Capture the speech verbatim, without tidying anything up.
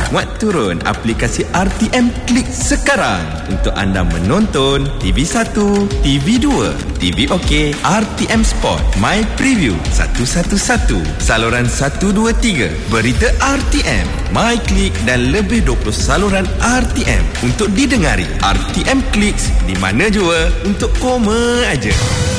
Muat turun aplikasi R T M Klik sekarang untuk anda menonton T V satu, T V dua, T V OK, R T M Sport, My Preview satu satu satu, saluran satu dua tiga, berita R T M, My Klik dan lebih dua puluh saluran R T M untuk didengari. R T M Klik di mana jua untuk koma aja.